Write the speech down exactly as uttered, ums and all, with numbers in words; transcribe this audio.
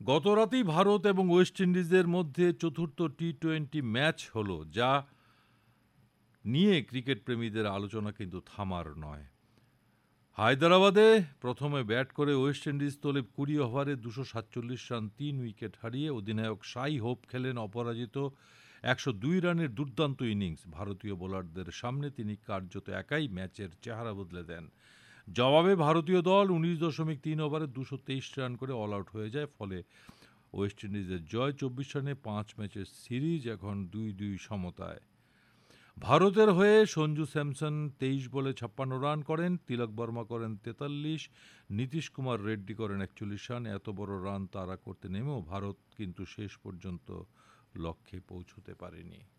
গতরাতেই ভারত এবং ওয়েস্ট ইন্ডিজের মধ্যে চতুর্থ টি টোয়েন্টি ম্যাচ হলো, যা নিয়ে ক্রিকেট প্রেমীদের আলোচনা কিন্তু থামার নয়। হায়দরাবাদে প্রথমে ব্যাট করে ওয়েস্ট ইন্ডিজ তোলে কুড়ি ওভারে দুশো সাতচল্লিশ রান, তিন উইকেট হারিয়ে। অধিনায়ক শাই হোপ খেলেন অপরাজিত একশো দুই রানের দুর্দান্ত ইনিংস। ভারতীয় বোলারদের সামনে তিনি কার্যত একাই ম্যাচের চেহারা বদলে দেন। জবাবে ভারতীয় দল উনিশ দশমিক তিন ওভারে দুশো তেইশ রান করে অল আউট হয়ে যায়। ফলে ওয়েস্ট ইন্ডিজের জয়। চব্বিশ রানে পাঁচ ম্যাচের সিরিজ এখন দুই দুই সমতায়। ভারতের হয়ে সঞ্জু স্যামসন তেইশ বলে ছাপ্পান্ন রান করেন, তিলক বর্মা করেন তেতাল্লিশ, নীতিশ কুমার রেড্ডি করেন একচল্লিশ রান। এত বড় রান তারা করতে নেমেও ভারত কিন্তু শেষ পর্যন্ত লক্ষ্যে পৌঁছতে পারেনি।